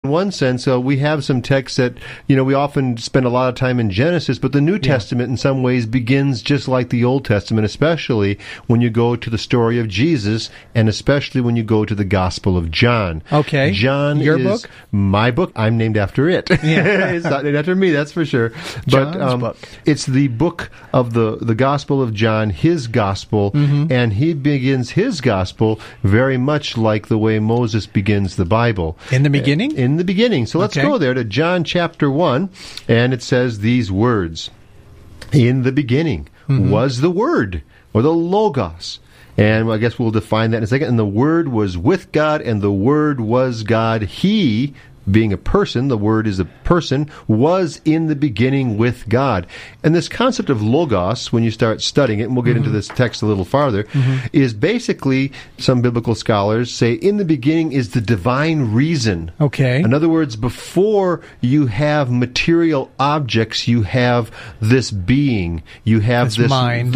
In one sense, we have some texts that, we often spend a lot of time in Genesis, but the New Testament in some ways begins just like the Old Testament, especially when you go to the story of Jesus, and especially when you go to the Gospel of John. Okay. John Your is book? my book. I'm named after it. Yeah. It's not named after me, that's for sure. John's book. It's the book of the Gospel of John, his Gospel, and he begins his Gospel very much like the way Moses begins the Bible. In the beginning? In the beginning. So let's go there to John chapter 1, and it says these words. In the beginning was the Word, or the Logos. And I guess we'll define that in a second. And the Word was with God, and the Word was God. He, being a person, the Word is a person, was in the beginning with God. And this concept of logos, when you start studying it, and we'll get into this text a little farther, is basically, some biblical scholars say, in the beginning is the divine reason. Okay. In other words, before you have material objects, you have this being. You have this mind,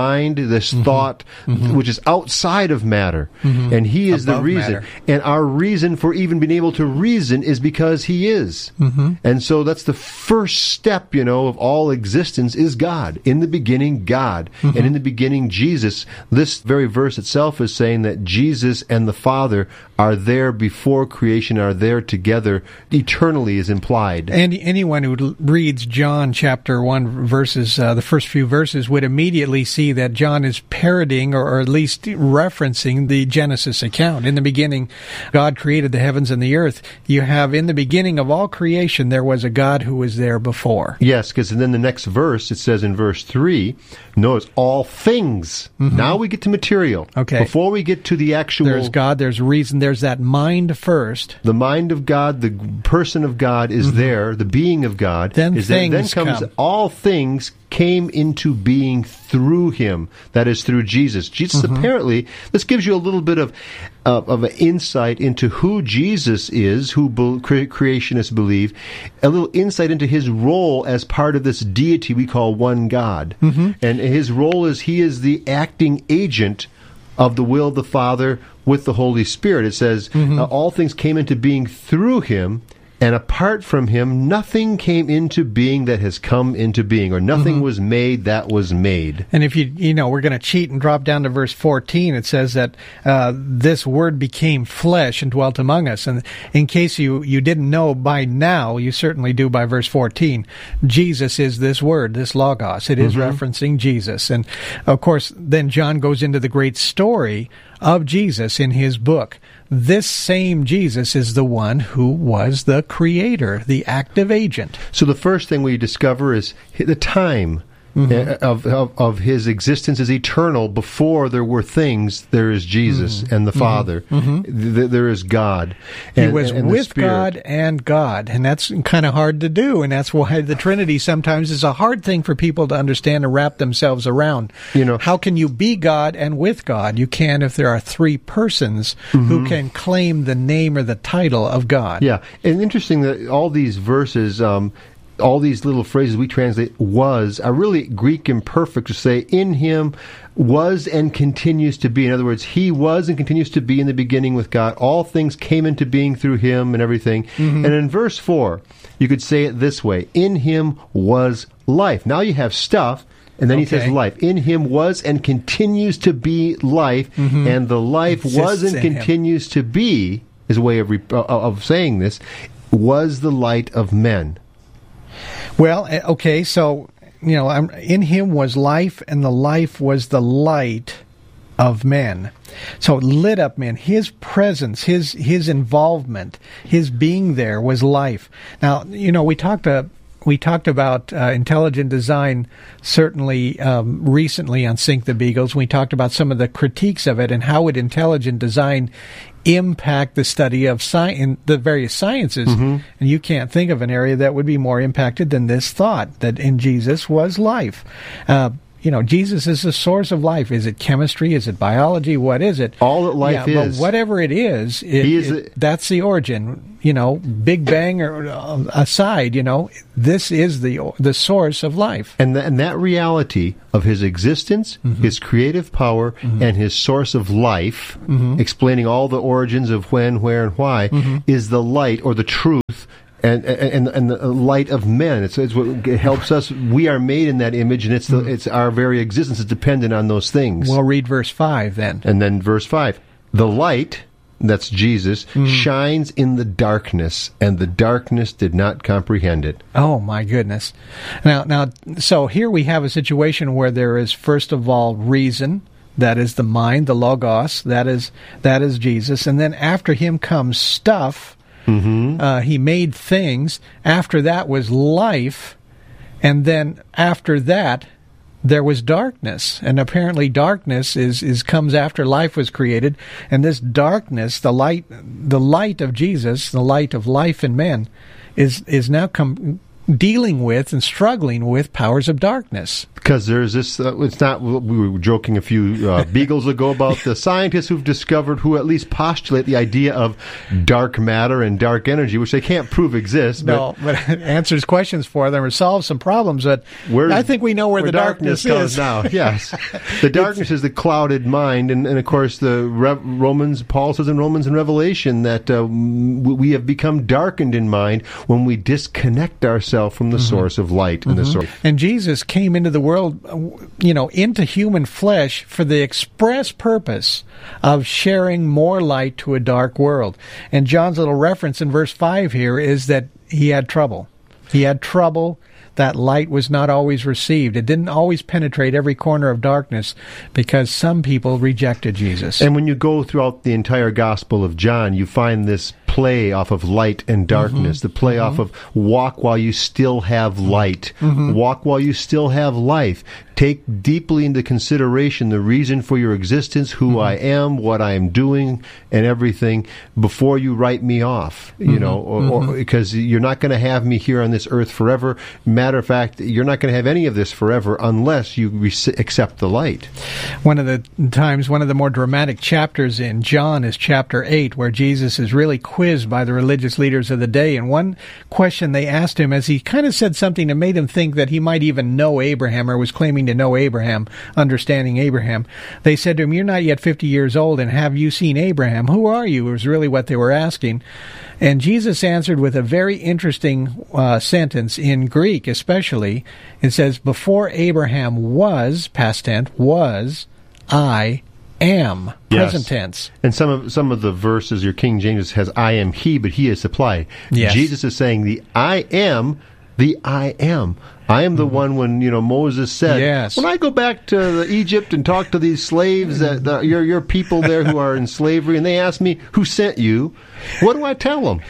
this thought, which is outside of matter. And He is above the reason. Matter. And our reason for even being able to reason is because He is. And so that's the first step, of all existence is God. In the beginning, God. And in the beginning, Jesus. This very verse itself is saying that Jesus and the Father are there before creation, are there together. Eternally is implied. And anyone who reads John chapter 1 verses, the first few verses, would immediately see that John is parroting or at least referencing the Genesis account. In the beginning, God created the heavens and the earth. You have, in the beginning of all creation, there was a God who was there before. Yes, because then the next verse, it says in verse 3, notice, all things. Now we get to material. Okay. Before we get to the actual... There's God, there's reason, there's that mind first. The mind of God, the person of God is there, the being of God. Then is things there. Then comes come. All things came into being through Him. That is, through Jesus. Jesus apparently, this gives you a little bit of an insight into who Jesus is, who creationists believe, a little insight into His role as part of this deity we call one God. And His role is He is the acting agent of the will of the Father with the Holy Spirit. It says, all things came into being through Him, and apart from Him, nothing came into being that has come into being, or nothing was made that was made. And if we're going to cheat and drop down to verse 14, it says that this Word became flesh and dwelt among us. And in case you didn't know by now, you certainly do by verse 14, Jesus is this Word, this Logos. It is referencing Jesus. And, of course, then John goes into the great story of Jesus in his book. This same Jesus is the one who was the creator, the active agent. So the first thing we discover is the time of His existence is eternal. Before there were things, there is Jesus and the Father. There is God. He was with God and God, and that's kind of hard to do, and that's why the Trinity sometimes is a hard thing for people to understand and wrap themselves around. How can you be God and with God? You can if there are three persons who can claim the name or the title of God. Yeah, and interesting that all these verses... all these little phrases we translate was are really Greek imperfect to say in Him was and continues to be. In other words, He was and continues to be in the beginning with God. All things came into being through Him and everything. And in verse 4, you could say it this way. In Him was life. Now you have stuff. And then He says life. In Him was and continues to be life. And the life was and continues to be, is a way of saying this, was the light of men. Well, okay, so, in Him was life, and the life was the light of men. So lit up men. His presence, his involvement, His being there was life. Now, we talked about intelligent design certainly recently on Sink the Beagles. We talked about some of the critiques of it and how would intelligent design impact the study of the various sciences. And you can't think of an area that would be more impacted than this thought, that in Jesus was life. Jesus is the source of life. Is it chemistry? Is it biology? What is it? All that life is. But whatever it is, that's the origin. Big Bang or aside, this is the source of life. And that reality of His existence, His creative power, and His source of life, explaining all the origins of when, where, and why, is the light or the truth and the light of men. It's what it helps us. We are made in that image, and it's our very existence is dependent on those things. Well, read verse 5 then. And then verse 5. The light, that's Jesus, shines in the darkness, and the darkness did not comprehend it. Oh, my goodness. Now, so here we have a situation where there is, first of all, reason. That is the mind, the logos. That is Jesus. And then after him comes stuff. He made things. After that was life. And then after that, there was darkness. And apparently darkness comes after life was created. And this darkness, the light of Jesus, the light of life in men, is now dealing with and struggling with powers of darkness. Because there's this, it's not, we were joking a few beagles ago about the scientists who've discovered, who at least postulate the idea of dark matter and dark energy, which they can't prove exists. No, but it answers questions for them or solves some problems. But I think we know where the darkness is now. Yes, the darkness is the clouded mind, and of course the Paul says in Romans and Revelation that we have become darkened in mind when we disconnect ourselves from the source of light and the source. And Jesus came into the world, into human flesh for the express purpose of sharing more light to a dark world. And John's little reference in verse 5 here is that he had trouble. He had trouble. That light was not always received. It didn't always penetrate every corner of darkness because some people rejected Jesus. And when you go throughout the entire Gospel of John, you find this play off of light and darkness, the play off of walk while you still have light, walk while you still have life. Take deeply into consideration the reason for your existence, who I am, what I am doing, and everything before you write me off, or because you're not going to have me here on this earth forever. Matter of fact, you're not going to have any of this forever unless you accept the light. One of the more dramatic chapters in John is chapter 8, where Jesus is really quizzed by the religious leaders of the day. And one question they asked him, as he kind of said something that made him think that he might even know Abraham, or was claiming to know Abraham, understanding Abraham, they said to him, "You're not yet 50 years old, and have you seen Abraham? Who are you?" Was really what they were asking. And Jesus answered with a very interesting sentence in Greek, especially. It says, "Before Abraham was," past tense, "was, I am," present tense. And some of the verses, your King James has "I am he," but he is supplied. Yes. Jesus is saying the I am. I am the one when, Moses said, when I go back to Egypt and talk to these slaves, your people there who are in slavery, and they ask me, who sent you? What do I tell them?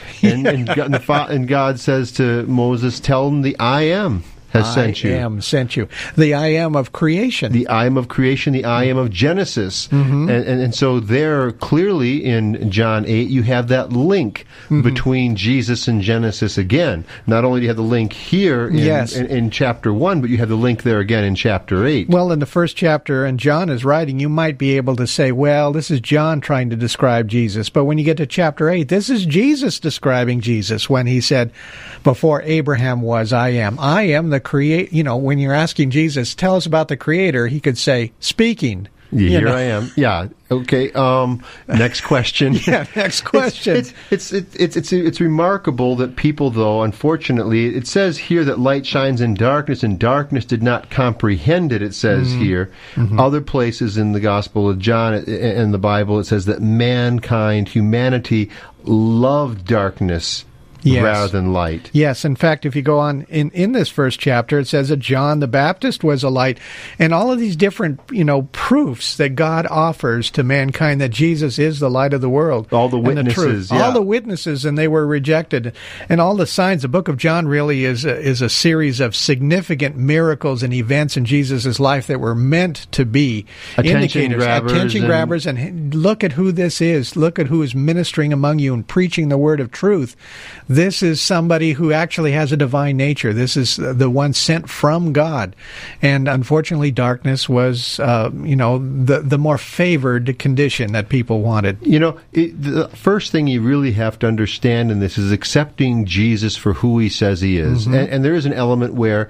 And God says to Moses, tell them the I am has sent you. I am sent you. The I am of creation. The I am of creation, the I am of Genesis. And so there, clearly in John 8, you have that link between Jesus and Genesis again. Not only do you have the link here in chapter 1, but you have the link there again in chapter 8. Well, in the first chapter, and John is writing, you might be able to say, well, this is John trying to describe Jesus. But when you get to chapter 8, this is Jesus describing Jesus when he said, before Abraham was, I am. I am the creator. When you're asking Jesus, tell us about the Creator, he could say, speaking. Here I am. Yeah. Okay. Next question. Next question. It's remarkable that people, though, unfortunately, it says here that light shines in darkness, and darkness did not comprehend it. It says here. Other places in the Gospel of John and the Bible, it says that humanity, loved darkness. Yes. Rather than light. Yes. In fact, if you go on in this first chapter, it says that John the Baptist was a light, and all of these different, proofs that God offers to mankind that Jesus is the light of the world. All the witnesses. All the witnesses, and they were rejected. And all the signs. The book of John really is a series of significant miracles and events in Jesus' life that were meant to be attention grabbers. And look at who this is. Look at who is ministering among you and preaching the word of truth. This is somebody who actually has a divine nature. This is the one sent from God. And unfortunately, darkness was, the more favored condition that people wanted. The first thing you really have to understand in this is accepting Jesus for who he says he is. And there is an element where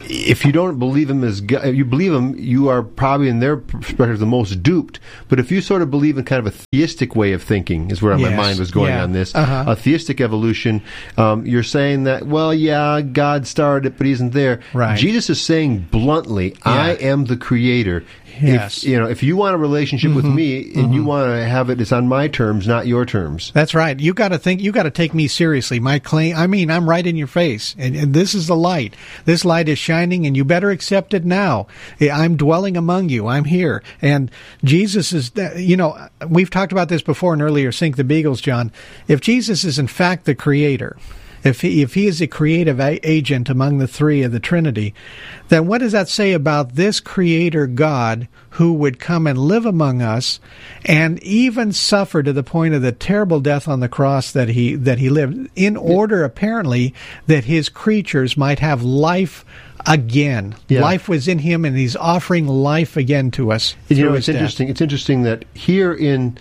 if you don't believe him as God, you believe him, you are probably in their perspective the most duped. But if you sort of believe in kind of a theistic way of thinking, is where my mind was going on this, a theistic evolution, you're saying that, well, yeah, God started it, but he isn't there. Right. Jesus is saying bluntly, I am the creator. Yes. If you want a relationship with me and you want to have it's on my terms, not your terms. That's right. You got to take me seriously. My claim, I'm right in your face. And this is the light. This light is shining and you better accept it now. I'm dwelling among you. I'm here. And Jesus is, we've talked about this before in earlier Sink the Beagles, John. If Jesus is in fact the creator, if he is a creative agent among the three of the Trinity, then what does that say about this creator God who would come and live among us and even suffer to the point of the terrible death on the cross that he lived, in order apparently that his creatures might have life again. Yeah. Life was in him, and he's offering life again to us. It's interesting. It's interesting that here in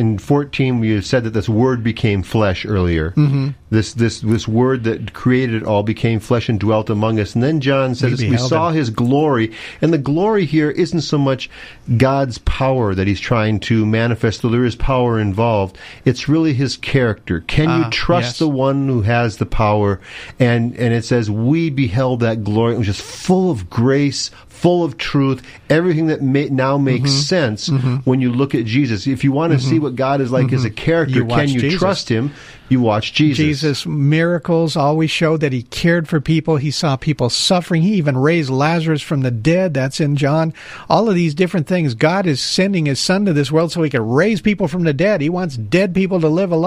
14, we said that this word became flesh earlier. Mm-hmm. This word that created it all became flesh and dwelt among us. And then John says we saw his glory. And the glory here isn't so much God's power that he's trying to manifest, though there is power involved. It's really his character. Can you trust the one who has the power? And it says we beheld that glory. It was just full of grace, full of truth, everything that now makes sense when you look at Jesus. If you want to see what God is like as a character, can you trust him? You watch Jesus. Jesus' miracles always show that he cared for people. He saw people suffering. He even raised Lazarus from the dead. That's in John. All of these different things. God is sending his son to this world so he can raise people from the dead. He wants dead people to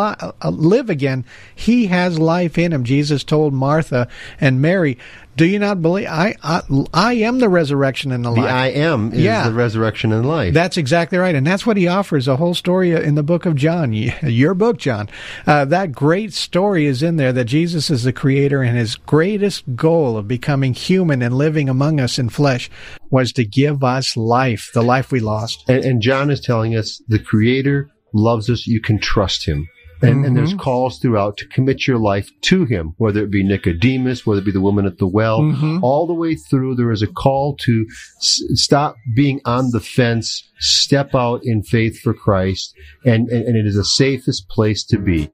live again. He has life in him. Jesus told Martha and Mary, do you not believe? I am the resurrection and the life. The I am is the resurrection and life. That's exactly right. And that's what he offers, a whole story in the book of John, your book, John. That great story is in there that Jesus is the creator, and his greatest goal of becoming human and living among us in flesh was to give us life, the life we lost. And John is telling us the creator loves us. You can trust him. And there's calls throughout to commit your life to him, whether it be Nicodemus, whether it be the woman at the well. All the way through, there is a call to stop being on the fence, step out in faith for Christ, and it is the safest place to be.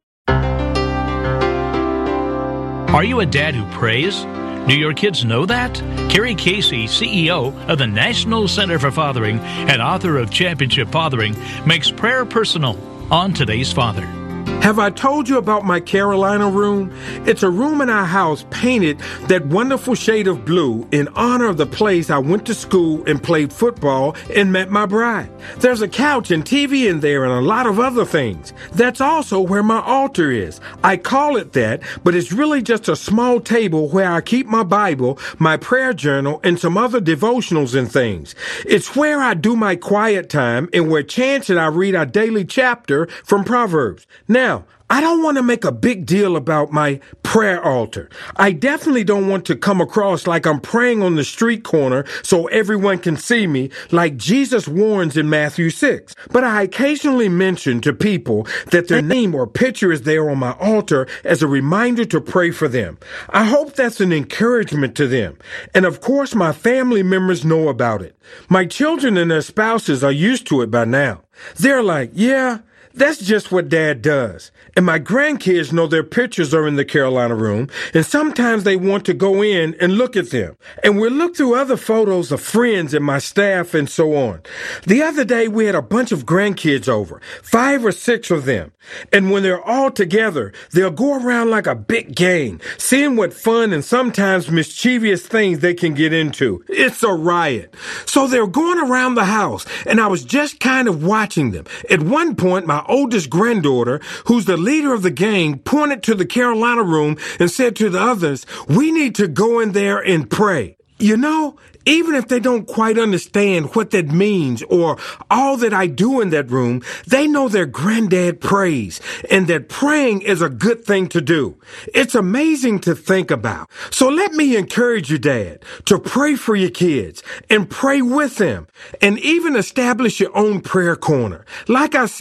Are you a dad who prays? Do your kids know that? Kerry Casey, CEO of the National Center for Fathering and author of Championship Fathering, makes prayer personal on Today's Father. Have I told you about my Carolina room? It's a room in our house painted that wonderful shade of blue in honor of the place I went to school and played football and met my bride. There's a couch and TV in there and a lot of other things. That's also where my altar is. I call it that, but it's really just a small table where I keep my Bible, my prayer journal, and some other devotionals and things. It's where I do my quiet time and where Chance and I read our daily chapter from Proverbs. Now, I don't want to make a big deal about my prayer altar. I definitely don't want to come across like I'm praying on the street corner so everyone can see me, like Jesus warns in Matthew 6. But I occasionally mention to people that their name or picture is there on my altar as a reminder to pray for them. I hope that's an encouragement to them. And of course, my family members know about it. My children and their spouses are used to it by now. They're like, yeah, that's just what Dad does. And my grandkids know their pictures are in the Carolina room, and sometimes they want to go in and look at them. And we'll look through other photos of friends and my staff and so on. The other day, we had a bunch of grandkids over, 5 or 6 of them. And when they're all together, they'll go around like a big gang, seeing what fun and sometimes mischievous things they can get into. It's a riot. So they're going around the house, and I was just kind of watching them. At one point, my oldest granddaughter, who's the leader of the gang, pointed to the Carolina room and said to the others, "We need to go in there and pray." You know, even if they don't quite understand what that means or all that I do in that room, they know their granddad prays and that praying is a good thing to do. It's amazing to think about. So let me encourage you, Dad, to pray for your kids and pray with them and even establish your own prayer corner. Like I said,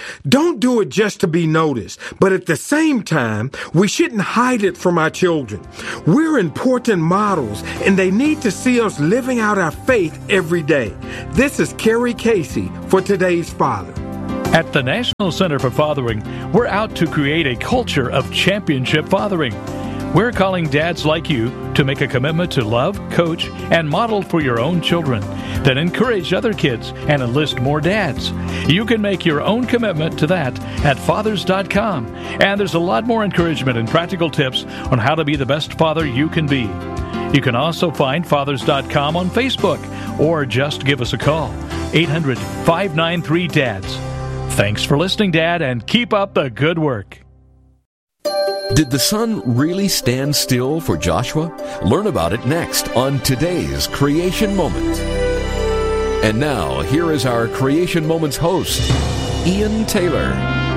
Don't do it just to be noticed, but at the same time, we shouldn't hide it from our children. We're important models, and they need to see us living out our faith every day. This is Kerry Casey for Today's Father. At the National Center for Fathering, we're out to create a culture of championship fathering. We're calling dads like you to make a commitment to love, coach, and model for your own children. Then encourage other kids and enlist more dads. You can make your own commitment to that at fathers.com. And there's a lot more encouragement and practical tips on how to be the best father you can be. You can also find fathers.com on Facebook or just give us a call, 800-593-DADS. Thanks for listening, Dad, and keep up the good work. Did the sun really stand still for Joshua? Learn about it next on today's Creation Moment. And now, here is our Creation Moments host, Ian Taylor.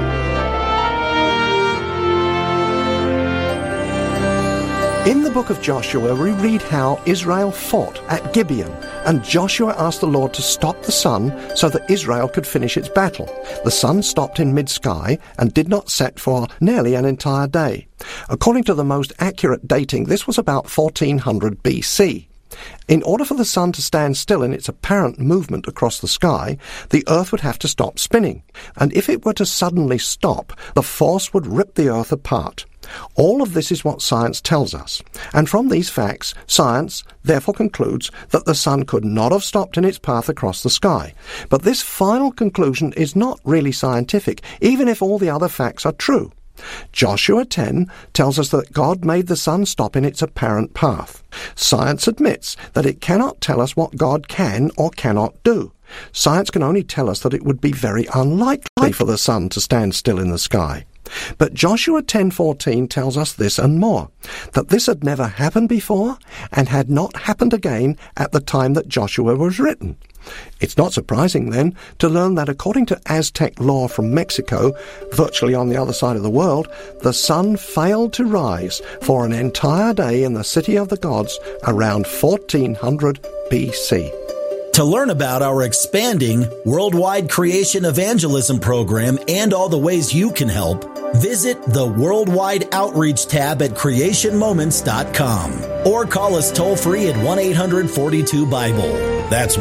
In the book of Joshua, we read how Israel fought at Gibeon, and Joshua asked the Lord to stop the sun so that Israel could finish its battle. The sun stopped in mid-sky and did not set for nearly an entire day. According to the most accurate dating, this was about 1400 BC. In order for the sun to stand still in its apparent movement across the sky, the earth would have to stop spinning, and if it were to suddenly stop, the force would rip the earth apart. All of this is what science tells us, and from these facts, science therefore concludes that the sun could not have stopped in its path across the sky. But this final conclusion is not really scientific, even if all the other facts are true. Joshua 10 tells us that God made the sun stop in its apparent path. Science admits that it cannot tell us what God can or cannot do. Science can only tell us that it would be very unlikely for the sun to stand still in the sky. But Joshua 10:14 tells us this and more, that this had never happened before and had not happened again at the time that Joshua was written. It's not surprising, then, to learn that according to Aztec law from Mexico, virtually on the other side of the world, the sun failed to rise for an entire day in the city of the gods around 1400 BC. To learn about our expanding worldwide creation evangelism program and all the ways you can help, visit the Worldwide Outreach tab at creationmoments.com or call us toll-free at 1-800-42-BIBLE. That's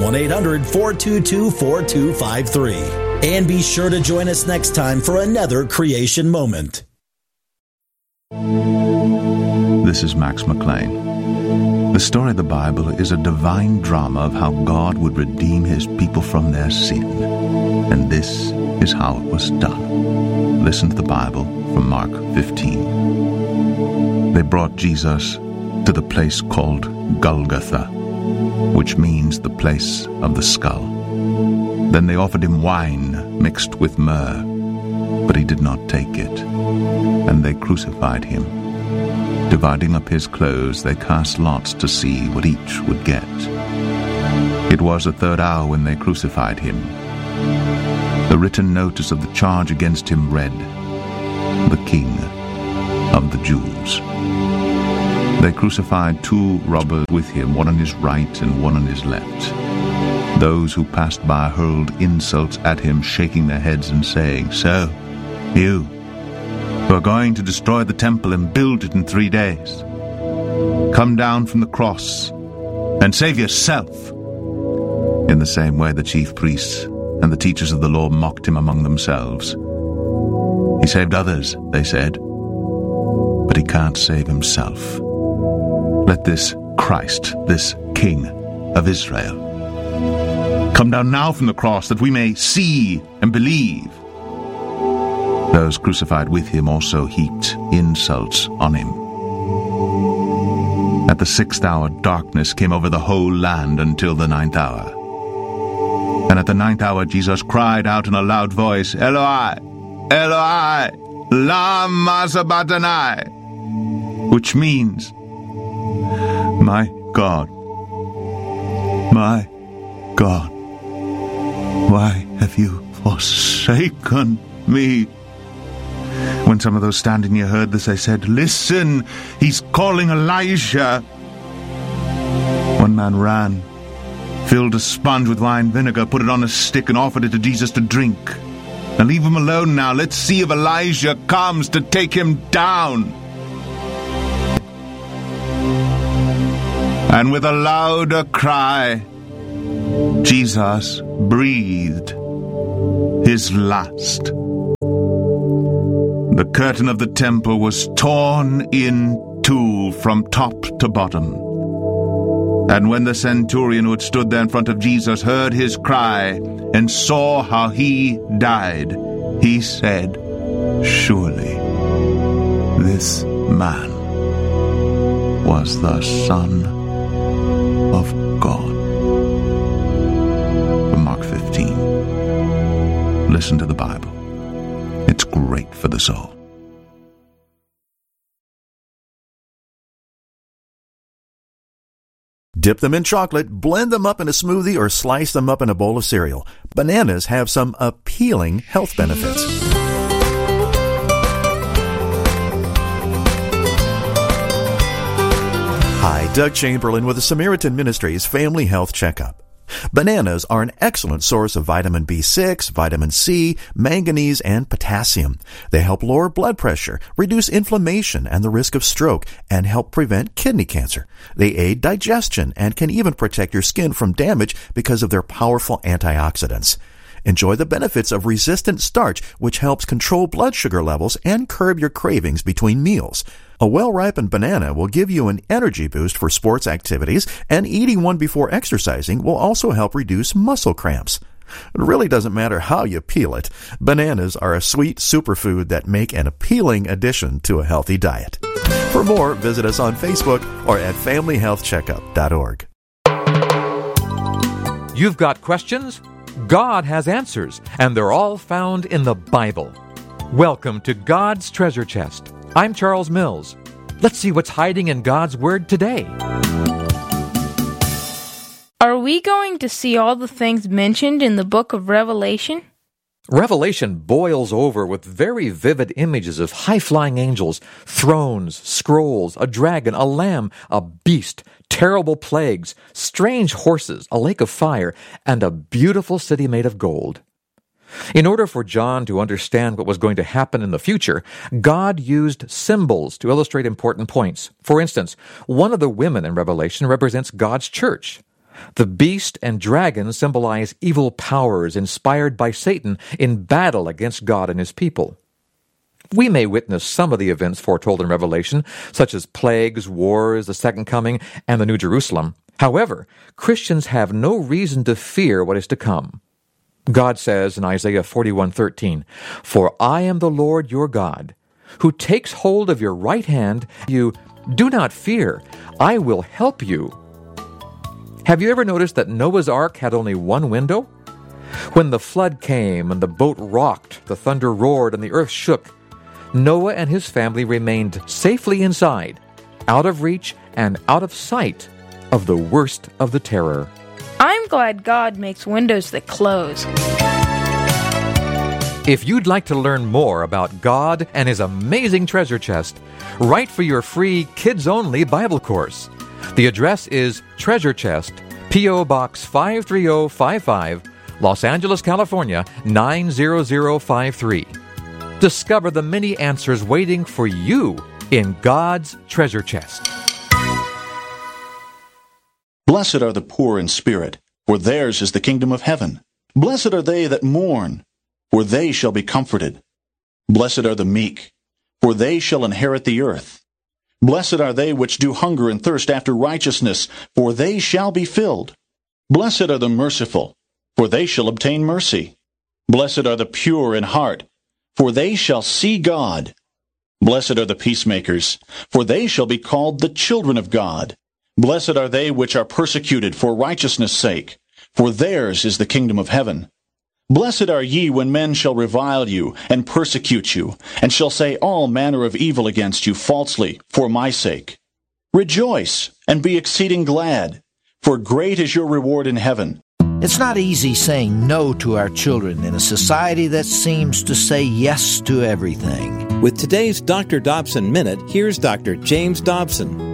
1-800-422-4253. And be sure to join us next time for another Creation Moment. This is Max McLean. The story of the Bible is a divine drama of how God would redeem his people from their sin. And this is how it was done. Listen to the Bible from Mark 15. They brought Jesus to the place called Golgotha, which means the place of the skull. Then they offered him wine mixed with myrrh, but he did not take it. And they crucified him. Dividing up his clothes, they cast lots to see what each would get. It was the third hour when they crucified him. The written notice of the charge against him read, "The King of the Jews." They crucified 2 robbers with him, one on his right and one on his left. Those who passed by hurled insults at him, shaking their heads and saying, "So, you who are going to destroy the temple and build it in 3 days, come down from the cross and save yourself." In the same way the chief priests and the teachers of the law mocked him among themselves. "He saved others," they said, "but he can't save himself. Let this Christ, this King of Israel, come down now from the cross that we may see and believe." Those crucified with him also heaped insults on him. At the 6th hour, darkness came over the whole land until the 9th hour. And at the 9th hour, Jesus cried out in a loud voice, "Eloi, Eloi, lama sabachthani," which means, my God, why have you forsaken me?" When some of those standing near heard this, they said, "Listen, he's calling Elijah." One man ran, filled a sponge with wine vinegar, put it on a stick, and offered it to Jesus to drink. Now leave him alone now. Let's see if Elijah comes to take him down. And with a louder cry, Jesus breathed his last. The curtain of the temple was torn in two from top to bottom. And when the centurion who had stood there in front of Jesus heard his cry and saw how he died, he said, "Surely this man was the Son of God." From Mark 15. Listen to the Bible. It's great for the soul. Dip them in chocolate, blend them up in a smoothie, or slice them up in a bowl of cereal. Bananas have some appealing health benefits. Hi, Doug Chamberlain with the Samaritan Ministries Family Health Checkup. Bananas are an excellent source of vitamin B6, vitamin C, manganese, and potassium. They help lower blood pressure, reduce inflammation and the risk of stroke, and help prevent kidney cancer. They aid digestion and can even protect your skin from damage because of their powerful antioxidants. Enjoy the benefits of resistant starch, which helps control blood sugar levels and curb your cravings between meals. A well-ripened banana will give you an energy boost for sports activities, and eating one before exercising will also help reduce muscle cramps. It really doesn't matter how you peel it. Bananas are a sweet superfood that make an appealing addition to a healthy diet. For more, visit us on Facebook or at FamilyHealthCheckup.org. You've got questions? God has answers, and they're all found in the Bible. Welcome to God's Treasure Chest. I'm Charles Mills. Let's see what's hiding in God's Word today. Are we going to see all the things mentioned in the book of Revelation? Revelation boils over with very vivid images of high-flying angels, thrones, scrolls, a dragon, a lamb, a beast, terrible plagues, strange horses, a lake of fire, and a beautiful city made of gold. In order for John to understand what was going to happen in the future, God used symbols to illustrate important points. For instance, one of the women in Revelation represents God's church. The beast and dragon symbolize evil powers inspired by Satan in battle against God and his people. We may witness some of the events foretold in Revelation, such as plagues, wars, the second coming, and the New Jerusalem. However, Christians have no reason to fear what is to come. God says in Isaiah 41:13, "For I am the Lord your God, who takes hold of your right hand. You do not fear, I will help you." Have you ever noticed that Noah's Ark had only one window? When the flood came and the boat rocked, the thunder roared, and the earth shook, Noah and his family remained safely inside, out of reach and out of sight of the worst of the terror. I'm glad God makes windows that close. If you'd like to learn more about God and His amazing treasure chest, write for your free kids-only Bible course. The address is Treasure Chest, P.O. Box 53055, Los Angeles, California, 90053. Discover the many answers waiting for you in God's treasure chest. Blessed are the poor in spirit, for theirs is the kingdom of heaven. Blessed are they that mourn, for they shall be comforted. Blessed are the meek, for they shall inherit the earth. Blessed are they which do hunger and thirst after righteousness, for they shall be filled. Blessed are the merciful, for they shall obtain mercy. Blessed are the pure in heart, for they shall see God. Blessed are the peacemakers, for they shall be called the children of God. Blessed are they which are persecuted for righteousness' sake, for theirs is the kingdom of heaven. Blessed are ye when men shall revile you, and persecute you, and shall say all manner of evil against you falsely, for my sake. Rejoice, and be exceeding glad, for great is your reward in heaven. It's not easy saying no to our children in a society that seems to say yes to everything. With today's Dr. Dobson Minute, here's Dr. James Dobson.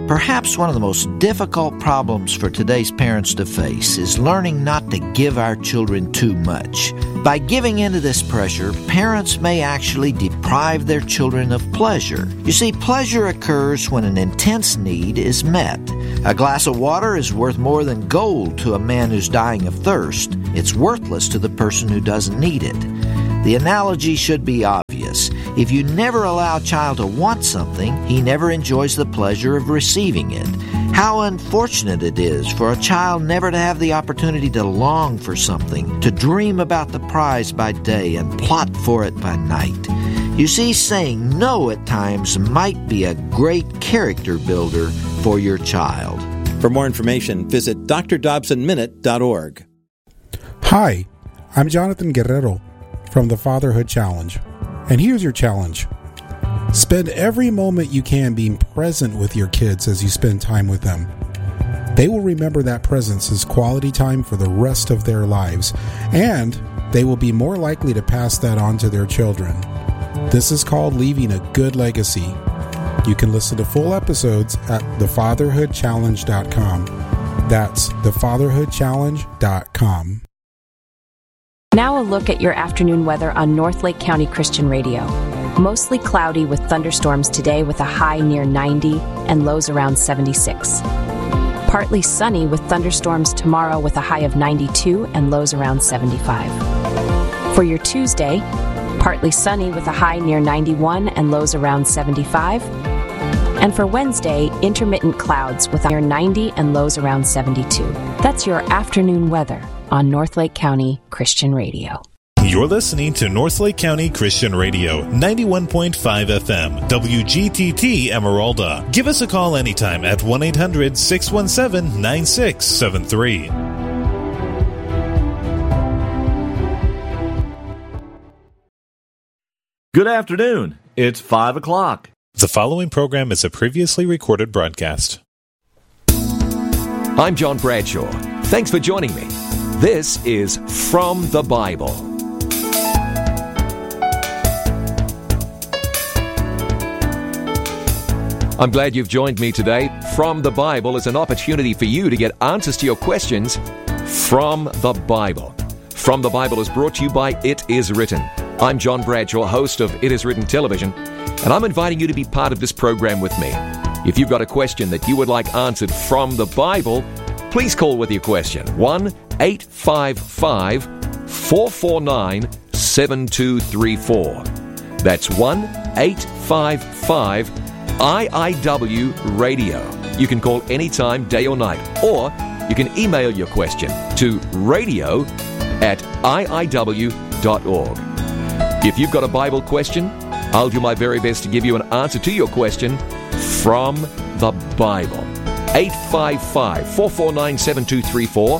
Perhaps one of the most difficult problems for today's parents to face is learning not to give our children too much. By giving into this pressure, parents may actually deprive their children of pleasure. You see, pleasure occurs when an intense need is met. A glass of water is worth more than gold to a man who's dying of thirst. It's worthless to the person who doesn't need it. The analogy should be obvious. If you never allow a child to want something, he never enjoys the pleasure of receiving it. How unfortunate it is for a child never to have the opportunity to long for something, to dream about the prize by day and plot for it by night. You see, saying no at times might be a great character builder for your child. For more information, visit drdobsonminute.org. Hi, I'm Jonathan Guerrero from the Fatherhood Challenge. And here's your challenge. Spend every moment you can being present with your kids as you spend time with them. They will remember that presence as quality time for the rest of their lives, and they will be more likely to pass that on to their children. This is called leaving a good legacy. You can listen to full episodes at thefatherhoodchallenge.com. That's thefatherhoodchallenge.com. Now a look at your afternoon weather on North Lake County Christian Radio. Mostly cloudy with thunderstorms today with a high near 90 and lows around 76. Partly sunny with thunderstorms tomorrow with a high of 92 and lows around 75. For your Tuesday, partly sunny with a high near 91 and lows around 75. And for Wednesday, intermittent clouds with a near 90 and lows around 72. That's your afternoon weather on North Lake County Christian Radio. You're listening to North Lake County Christian Radio, 91.5 FM, WGTT Emeralda. Give us a call anytime at 1-800-617-9673. Good afternoon. It's 5 o'clock. The following program is a previously recorded broadcast. I'm John Bradshaw. Thanks for joining me. This is From the Bible. I'm glad you've joined me today. From the Bible is an opportunity for you to get answers to your questions from the Bible. From the Bible is brought to you by It Is Written. I'm John Bradshaw, host of It Is Written Television, and I'm inviting you to be part of this program with me. If you've got a question that you would like answered from the Bible, please call with your question. 1-855-449-7234. That's 1-855-IIW Radio. You can call anytime, day or night, or you can email your question to radio@iiw.org. If you've got a Bible question, I'll do my very best to give you an answer to your question from the Bible. 855-449-7234,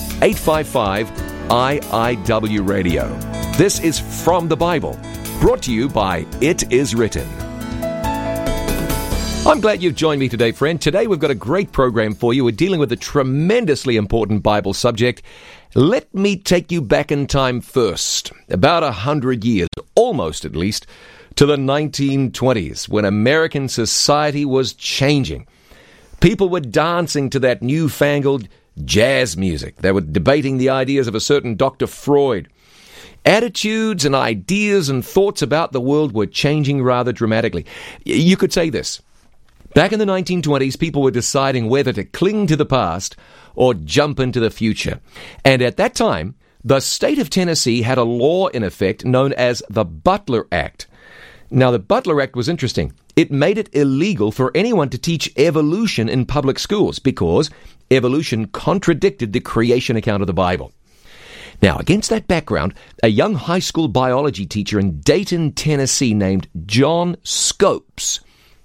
855-IIW Radio. This is From the Bible, brought to you by It Is Written. I'm glad you've joined me today, friend. Today we've got a great program for you. We're dealing with a tremendously important Bible subject. Let me take you back in time first, about 100 years, almost at least, to the 1920s, when American society was changing. People were dancing to that newfangled jazz music. They were debating the ideas of a certain Dr. Freud. Attitudes and ideas and thoughts about the world were changing rather dramatically. You could say this. Back in the 1920s, people were deciding whether to cling to the past or jump into the future. And at that time, the state of Tennessee had a law in effect known as the Butler Act. Now, the Butler Act was interesting. It made it illegal for anyone to teach evolution in public schools because evolution contradicted the creation account of the Bible. Now, against that background, a young high school biology teacher in Dayton, Tennessee named John Scopes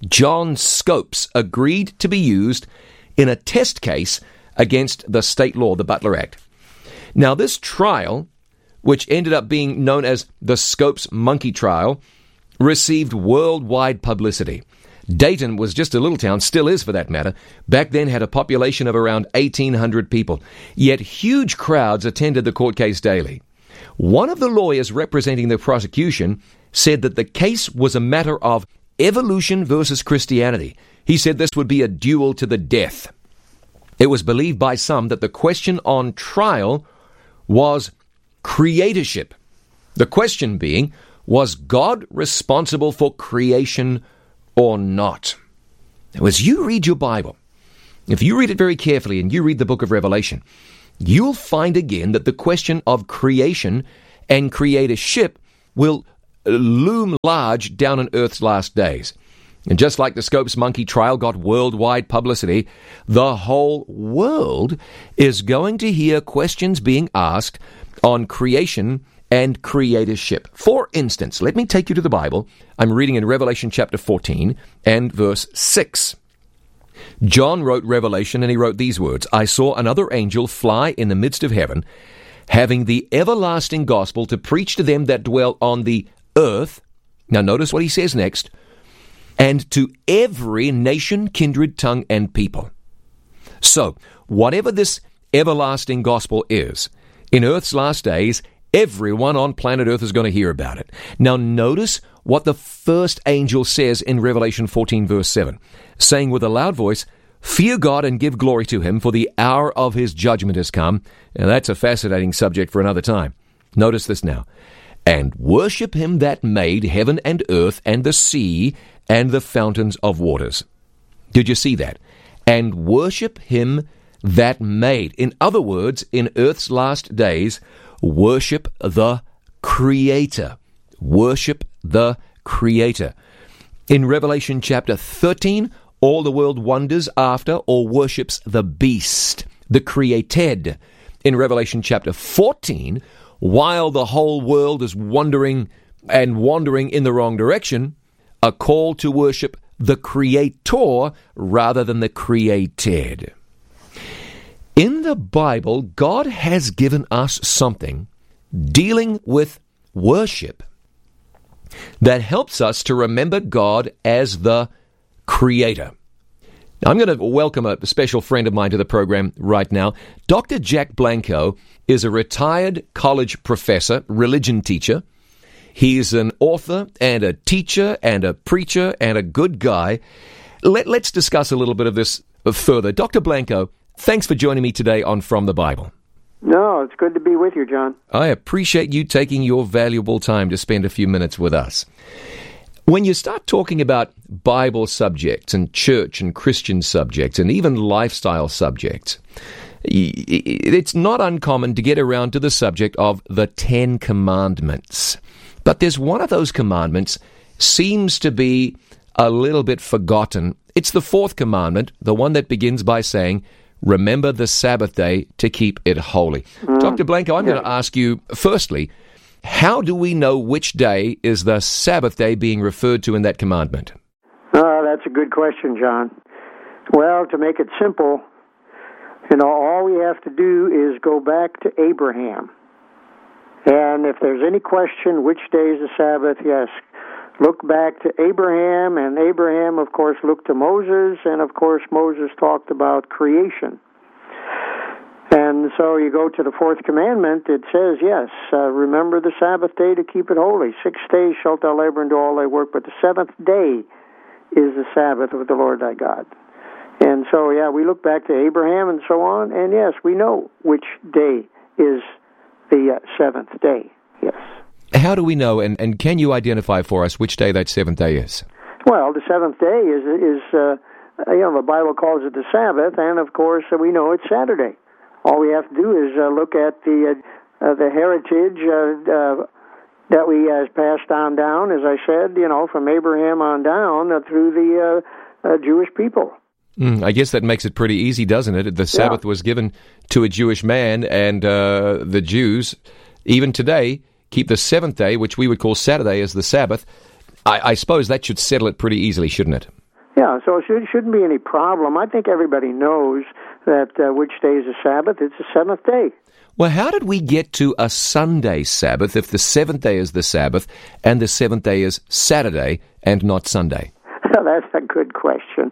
agreed to be used in a test case against the state law, the Butler Act. Now, this trial, which ended up being known as the Scopes Monkey Trial, received worldwide publicity. Dayton was just a little town, still is for that matter. Back then had a population of around 1,800 people, yet huge crowds attended the court case daily. One of the lawyers representing the prosecution said that the case was a matter of evolution versus Christianity. He said this would be a duel to the death. It was believed by some that the question on trial was creatorship. The question being, was God responsible for creation or not? Now, as you read your Bible, if you read it very carefully and you read the book of Revelation, you'll find again that the question of creation and creatorship will loom large down in Earth's last days. And just like the Scopes monkey trial got worldwide publicity, the whole world is going to hear questions being asked on creation and creatorship. For instance, let me take you to the Bible. I'm reading in Revelation chapter 14 and verse 6. John wrote Revelation, and he wrote these words, I saw another angel fly in the midst of heaven, having the everlasting gospel to preach to them that dwell on the earth. Now notice what he says next. And to every nation, kindred, tongue, and people. So, whatever this everlasting gospel is, in Earth's last days, everyone on planet Earth is going to hear about it. Now, notice what the first angel says in Revelation 14, verse 7, saying with a loud voice, Fear God and give glory to him, for the hour of his judgment has come. And that's a fascinating subject for another time. Notice this now. And worship him that made heaven and earth and the sea and the fountains of waters. Did you see that? And worship him that made. In other words, in Earth's last days, worship the Creator. Worship the Creator. In Revelation chapter 13, all the world wonders after or worships the beast, the created. In Revelation chapter 14, while the whole world is wandering in the wrong direction, a call to worship the Creator rather than the created. In the Bible, God has given us something dealing with worship that helps us to remember God as the Creator. Now, I'm going to welcome a special friend of mine to the program right now. Dr. Jack Blanco is a retired college professor, religion teacher. He's an author and a teacher and a preacher and a good guy. Let's discuss a little bit of this further. Dr. Blanco, thanks for joining me today on From the Bible. No, it's good to be with you, John. I appreciate you taking your valuable time to spend a few minutes with us. When you start talking about Bible subjects and church and Christian subjects and even lifestyle subjects, it's not uncommon to get around to the subject of the Ten Commandments. But there's one of those commandments seems to be a little bit forgotten. It's the fourth commandment, the one that begins by saying, remember the Sabbath day to keep it holy. Dr. Blanco, I'm going to ask you, firstly, how do we know which day is the Sabbath day being referred to in that commandment? That's a good question, John. Well, to make it simple, all we have to do is go back to Abraham. And if there's any question which day is the Sabbath, yes, look back to Abraham, and Abraham, of course, looked to Moses, and of course Moses talked about creation. And so you go to the fourth commandment, it says, yes, remember the Sabbath day to keep it holy. 6 days shalt thou labor and do all thy work, but the seventh day is the Sabbath of the Lord thy God. And so, we look back to Abraham and so on, and yes, we know which day is the seventh day, yes. How do we know, and can you identify for us which day that seventh day is? Well, the seventh day is the Bible calls it the Sabbath, and of course we know it's Saturday. All we have to do is look at the heritage that we passed on down, as I said, from Abraham on down through the Jewish people. I guess that makes it pretty easy, doesn't it? The Sabbath was given to a Jewish man, and the Jews, even today, keep the seventh day, which we would call Saturday, as the Sabbath. I suppose that should settle it pretty easily, shouldn't it? Yeah, so it shouldn't be any problem. I think everybody knows that which day is the Sabbath. It's the seventh day. Well, how did we get to a Sunday Sabbath if the seventh day is the Sabbath and the seventh day is Saturday and not Sunday? That's a good question.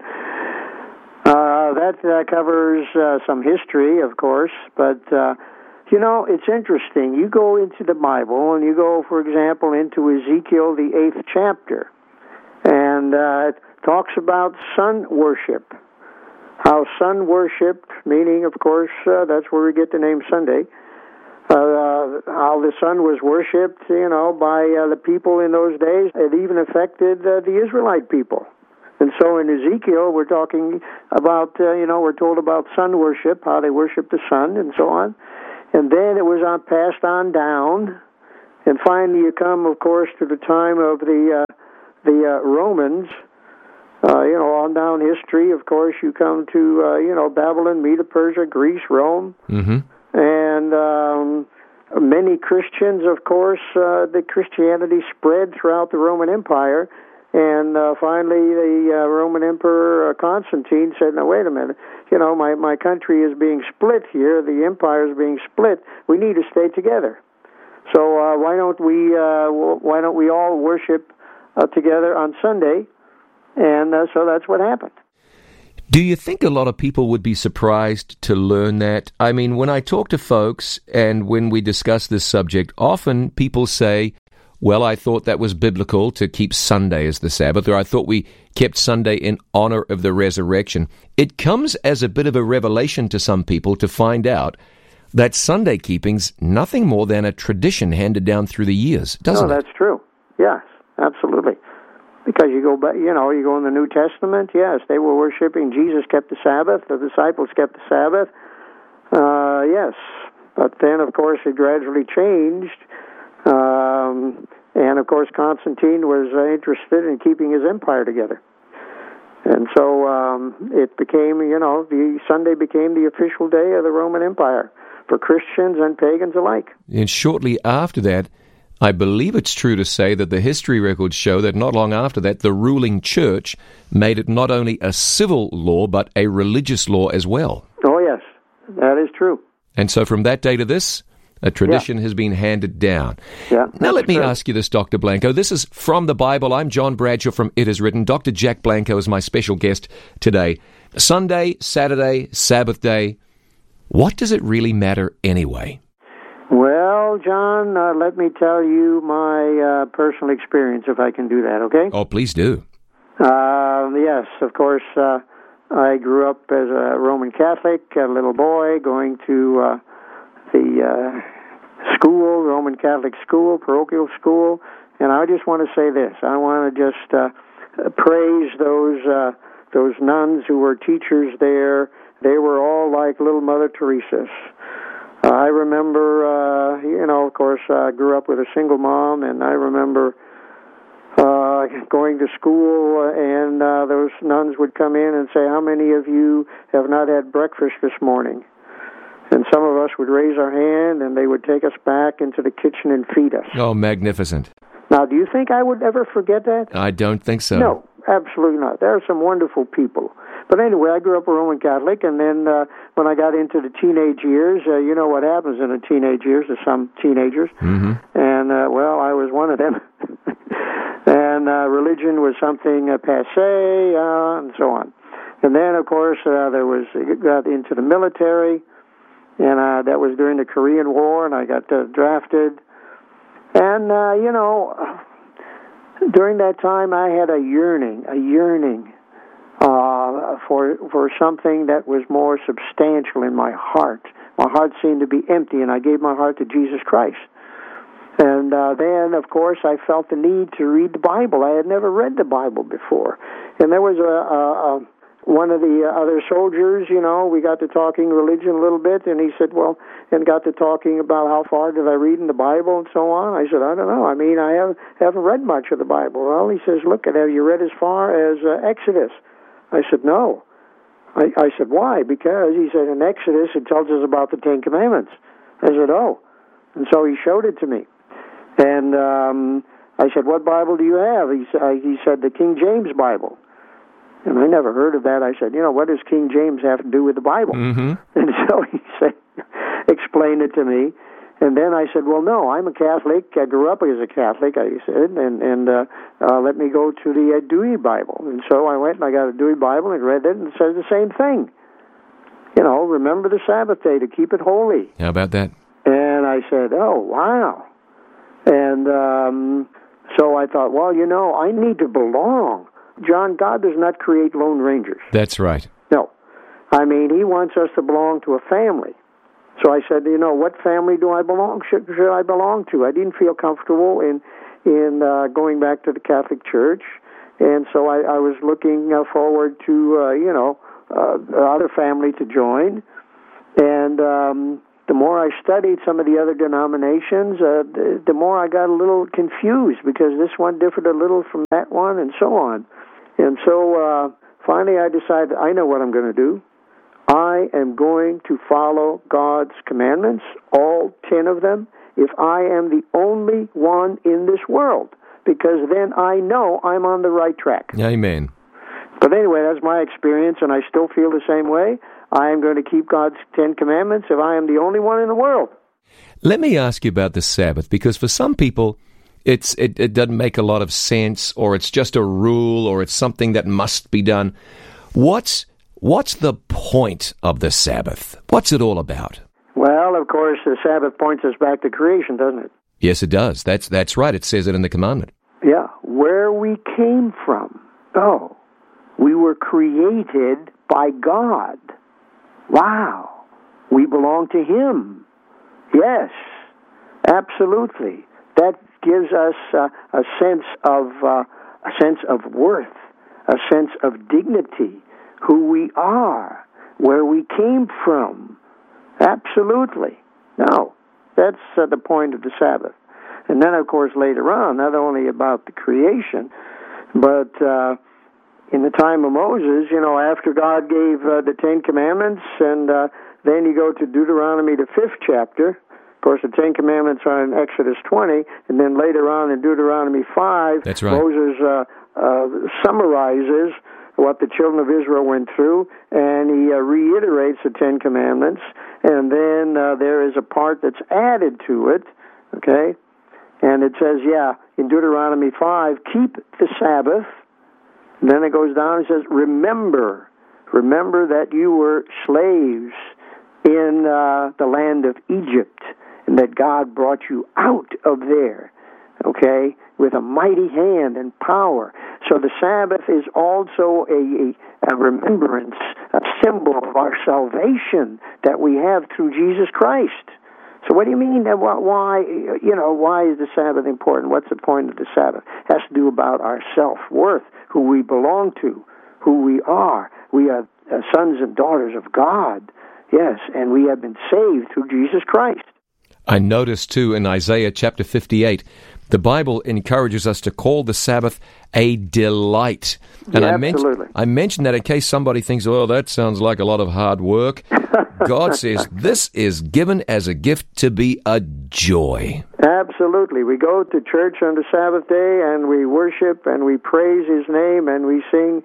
That covers some history, of course, but, it's interesting. You go into the Bible, and you go, for example, into Ezekiel, the 8th chapter, and it talks about sun worship. How sun worship, meaning, of course, that's where we get the name Sunday. How the sun was worshipped, by the people in those days. It even affected the Israelite people. And so in Ezekiel, we're talking about, we're told about sun worship, how they worship the sun and so on. And then it was passed on down. And finally you come, of course, to the time of the Romans. On down history, of course, you come to, Babylon, Medo Persia, Greece, Rome. Mm-hmm. And many Christians, of course, the Christianity spread throughout the Roman Empire. And finally, the Roman Emperor Constantine said, "Now wait a minute. My country is being split here. The empire is being split. We need to stay together. So why don't we all worship together on Sunday?" And so that's what happened. Do you think a lot of people would be surprised to learn that? I mean, when I talk to folks and when we discuss this subject, often people say, well, I thought that was biblical to keep Sunday as the Sabbath, or I thought we kept Sunday in honor of the resurrection. It comes as a bit of a revelation to some people to find out that Sunday keeping's nothing more than a tradition handed down through the years, doesn't it? That's true. Yes, absolutely. Because you go back, you go in the New Testament, yes, they were worshiping. Jesus kept the Sabbath. The disciples kept the Sabbath. Yes. But then, of course, it gradually changed. And, of course, Constantine was interested in keeping his empire together. And so it became, the Sunday became the official day of the Roman Empire for Christians and pagans alike. And shortly after that, I believe it's true to say that the history records show that not long after that, the ruling church made it not only a civil law, but a religious law as well. Oh, yes, that is true. And so from that day to this, a tradition has been handed down. Yeah, now let me ask you this, Dr. Blanco. This is from the Bible. I'm John Bradshaw from It Is Written. Dr. Jack Blanco is my special guest today. Sunday, Saturday, Sabbath day. What does it really matter anyway? Well, John, let me tell you my personal experience, if I can do that, okay? Oh, please do. Yes, of course, I grew up as a Roman Catholic, a little boy, going to the school, Roman Catholic school, parochial school, and I just want to say this. I want to just praise those nuns who were teachers there. They were all like little Mother Teresa's. I remember, of course, I grew up with a single mom, and I remember going to school, and those nuns would come in and say, "How many of you have not had breakfast this morning?" And some of us would raise our hand, and they would take us back into the kitchen and feed us. Oh, magnificent. Now, do you think I would ever forget that? I don't think so. No, absolutely not. There are some wonderful people. But anyway, I grew up a Roman Catholic, and then when I got into the teenage years, you know what happens in the teenage years to some teenagers. Mm-hmm. And, I was one of them. And religion was something passé, and so on. And then, of course, got into the military, and that was during the Korean War, and I got drafted. And, during that time, I had a yearning for something that was more substantial in my heart. My heart seemed to be empty, and I gave my heart to Jesus Christ. And then, of course, I felt the need to read the Bible. I had never read the Bible before. And there was one of the other soldiers, we got to talking religion a little bit, and he said, and got to talking about how far did I read in the Bible and so on. I said, I don't know. I mean, I haven't read much of the Bible. Well, he says, look, have you read as far as Exodus? I said, no. I said, why? Because he said, in Exodus, it tells us about the Ten Commandments. I said, oh. And so he showed it to me. And I said, what Bible do you have? He said, the King James Bible. And I never heard of that. I said, what does King James have to do with the Bible? Mm-hmm. And so he said, explained it to me. And then I said, well, no, I'm a Catholic. I grew up as a Catholic, I said, and let me go to the Dewey Bible. And so I went and I got a Dewey Bible and read it, and it says the same thing. Remember the Sabbath day to keep it holy. How about that? And I said, oh, wow. And so I thought, well, I need to belong. John, God does not create lone rangers. That's right. No. I mean, he wants us to belong to a family. So I said, what family do I belong? Should I belong to? I didn't feel comfortable in going back to the Catholic Church, and so I was looking forward to other family to join. And the more I studied some of the other denominations, the more I got a little confused, because this one differed a little from that one, and so on. And so finally I decided, I know what I'm going to do. I am going to follow God's commandments, all 10 of them, if I am the only one in this world, because then I know I'm on the right track. Amen. But anyway, that's my experience, and I still feel the same way. I am going to keep God's 10 commandments if I am the only one in the world. Let me ask you about the Sabbath, because for some people, it doesn't make a lot of sense, or it's just a rule, or it's something that must be done. What's the point of the Sabbath? What's it all about? Well, of course, the Sabbath points us back to creation, doesn't it? Yes, it does. That's right. It says it in the commandment. Yeah, where we came from. Oh, we were created by God. Wow. We belong to Him. Yes, absolutely. That gives us a sense of worth, a sense of dignity, who we are, where we came from. Absolutely. No, that's the point of the Sabbath. And then, of course, later on, not only about the creation, but in the time of Moses, after God gave the 10 Commandments, and then you go to Deuteronomy, the 5th chapter. Of course, the 10 Commandments are in Exodus 20, and then later on in Deuteronomy 5, that's right. Moses summarizes what the children of Israel went through, and he reiterates the 10 Commandments, and then there is a part that's added to it, okay? And it says, in Deuteronomy 5, keep the Sabbath. And then it goes down and says, remember that you were slaves in the land of Egypt, and that God brought you out of there, okay, with a mighty hand and power. So the Sabbath is also a remembrance, a symbol of our salvation that we have through Jesus Christ. So what do you mean? Why is the Sabbath important? What's the point of the Sabbath? It has to do about our self-worth, who we belong to, who we are. We are sons and daughters of God, yes, and we have been saved through Jesus Christ. I noticed, too, in Isaiah chapter 58, the Bible encourages us to call the Sabbath a delight. And absolutely. I mentioned that in case somebody thinks, oh, that sounds like a lot of hard work. God says this is given as a gift to be a joy. Absolutely. We go to church on the Sabbath day, and we worship, and we praise His name, and we sing,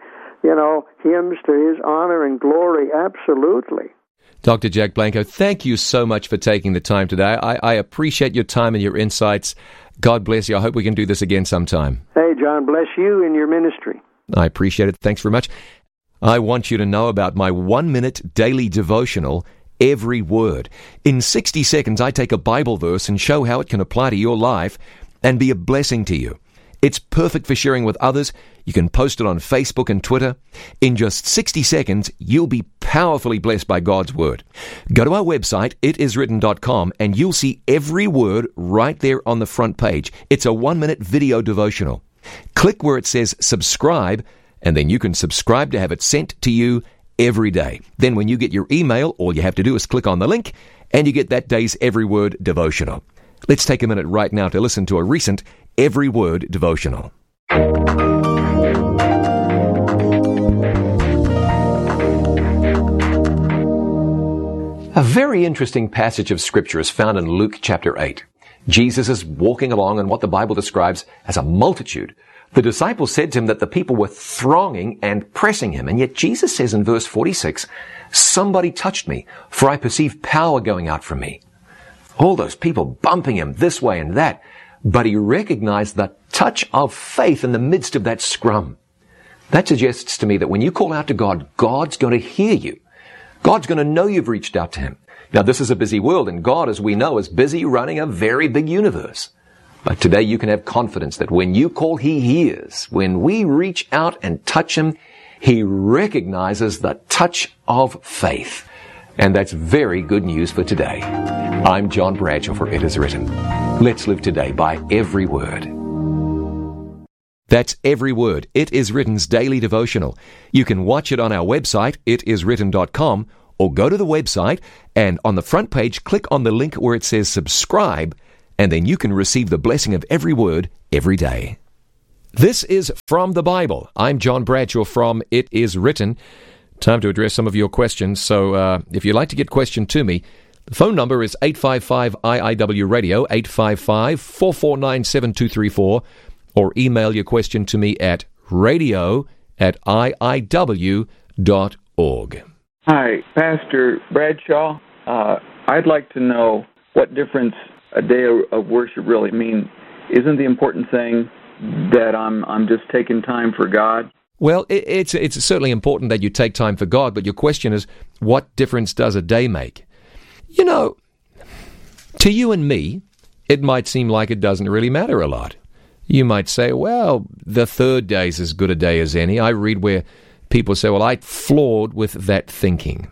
hymns to His honor and glory. Absolutely. Dr. Jack Blanco, thank you so much for taking the time today. I appreciate your time and your insights. God bless you. I hope we can do this again sometime. Hey, John, bless you and your ministry. I appreciate it. Thanks very much. I want you to know about my 1-minute daily devotional, Every Word. In 60 seconds, I take a Bible verse and show how it can apply to your life and be a blessing to you. It's perfect for sharing with others. You can post it on Facebook and Twitter. In just 60 seconds, you'll be powerfully blessed by God's Word. Go to our website, itiswritten.com, and you'll see every word right there on the front page. It's a 1-minute video devotional. Click where it says subscribe, and then you can subscribe to have it sent to you every day. Then when you get your email, all you have to do is click on the link, and you get that day's Every Word devotional. Let's take a minute right now to listen to a recent Every Word devotional. A very interesting passage of Scripture is found in Luke chapter 8. Jesus is walking along in what the Bible describes as a multitude. The disciples said to him that the people were thronging and pressing him, and yet Jesus says in verse 46, "Somebody touched me, for I perceive power going out from me." All those people bumping him this way and that, but he recognized the touch of faith in the midst of that scrum. That suggests to me that when you call out to God, God's going to hear you. God's going to know you've reached out to him. Now, this is a busy world, and God, as we know, is busy running a very big universe. But today you can have confidence that when you call, He hears. When we reach out and touch Him, He recognizes the touch of faith. And that's very good news for today. I'm John Bradshaw for It Is Written. Let's live today by every word. That's Every Word, It Is Written's daily devotional. You can watch it on our website, itiswritten.com, or go to the website and on the front page, click on the link where it says subscribe, and then you can receive the blessing of every word every day. This is From the Bible. I'm John Bradshaw from It Is Written. Time to address some of your questions. So if you'd like to get questioned to me, the phone number is 855-IIW-RADIO, 855-449-7234, or email your question to me at radio@iiw.org. Hi, Pastor Bradshaw. I'd like to know what difference a day of worship really means. Isn't the important thing that I'm just taking time for God? Well, it's certainly important that you take time for God, but your question is, what difference does a day make? You know, to you and me, it might seem like it doesn't really matter a lot. You might say, well, the third day is as good a day as any. I read where people say, well, I'm flawed with that thinking.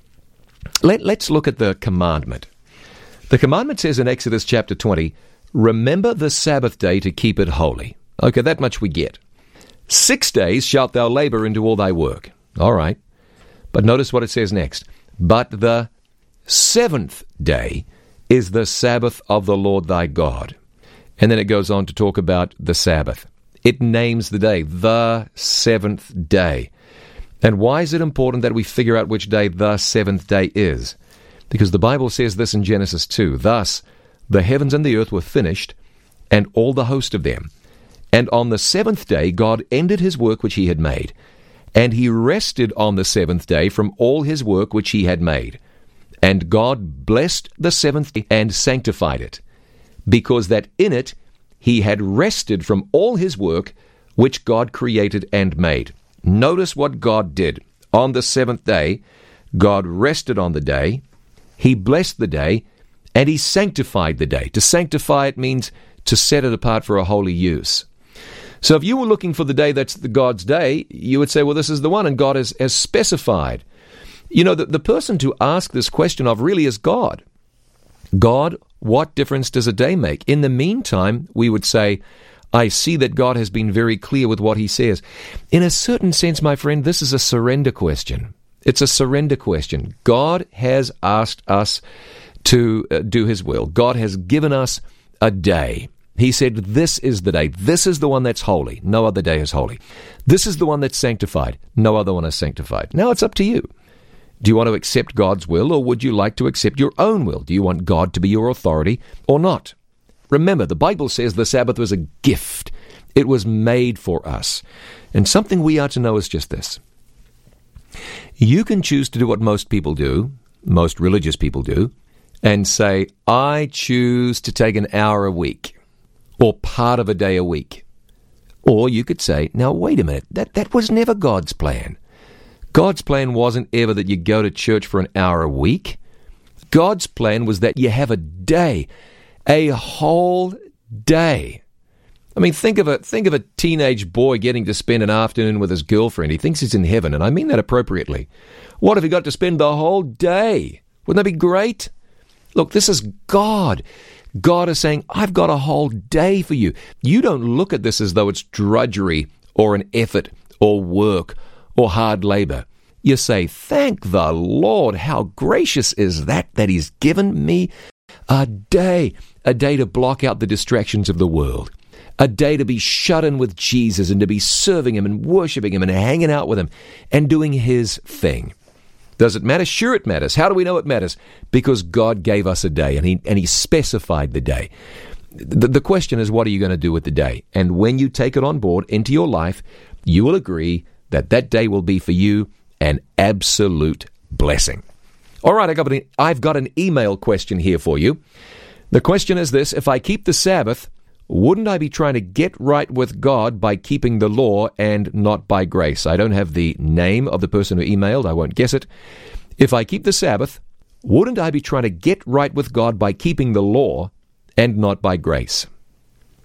Let's look at the commandment. The commandment says in Exodus chapter 20, remember the Sabbath day to keep it holy. Okay, that much we get. 6 days shalt thou labor and do all thy work. All right. But notice what it says next. But the seventh day is the Sabbath of the Lord thy God. And then it goes on to talk about the Sabbath. It names the day, the seventh day. And why is it important that we figure out which day the seventh day is? Because the Bible says this in Genesis 2. Thus, the heavens and the earth were finished, and all the host of them. And on the seventh day, God ended his work which he had made. And he rested on the seventh day from all his work which he had made. And God blessed the seventh day and sanctified it, because that in it he had rested from all his work which God created and made. Notice what God did. On the seventh day, God rested on the day, he blessed the day, and he sanctified the day. To sanctify it means to set it apart for a holy use. So if you were looking for the day that's God's day, you would say, well, this is the one, and God has specified. You know, the person to ask this question of really is God. God, what difference does a day make? In the meantime, we would say, I see that God has been very clear with what he says. In a certain sense, my friend, this is a surrender question. It's a surrender question. God has asked us to do his will. God has given us a day. He said, this is the day. This is the one that's holy. No other day is holy. This is the one that's sanctified. No other one is sanctified. Now it's up to you. Do you want to accept God's will, or would you like to accept your own will? Do you want God to be your authority or not? Remember, the Bible says the Sabbath was a gift. It was made for us. And something we are to know is just this. You can choose to do what most people do, most religious people do, and say, I choose to take an hour a week, or part of a day a week. Or you could say, now wait a minute, that was never God's plan. God's plan wasn't ever that you go to church for an hour a week. God's plan was that you have a day, a whole day. I mean, think of a teenage boy getting to spend an afternoon with his girlfriend. He thinks he's in heaven, and I mean that appropriately. What if he got to spend the whole day? Wouldn't that be great? Look, this is God. God is saying, I've got a whole day for you. You don't look at this as though it's drudgery or an effort or work or hard labor. You say, thank the Lord. How gracious is that he's given me a day to block out the distractions of the world, a day to be shut in with Jesus and to be serving him and worshiping him and hanging out with him and doing his thing. Does it matter? Sure it matters. How do we know it matters? Because God gave us a day, and he specified the day. The question is, what are you going to do with the day? And when you take it on board into your life, you will agree that day will be for you an absolute blessing. All right, I've got an email question here for you. The question is this: if I keep the Sabbath, wouldn't I be trying to get right with God by keeping the law and not by grace? I don't have the name of the person who emailed. I won't guess it. If I keep the Sabbath, wouldn't I be trying to get right with God by keeping the law and not by grace?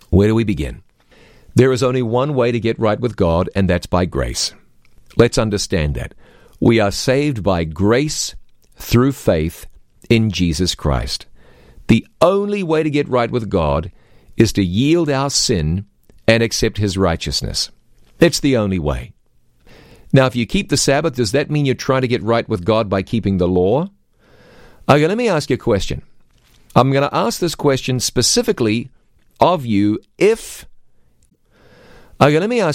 Where do we begin? There is only one way to get right with God, and that's by grace. Let's understand that. We are saved by grace through faith in Jesus Christ. The only way to get right with God is to yield our sin and accept His righteousness. It's the only way. Now, if you keep the Sabbath, does that mean you're trying to get right with God by keeping the law? Okay, let me ask you a question. I'm going to ask this question specifically of you if... Okay, let me ask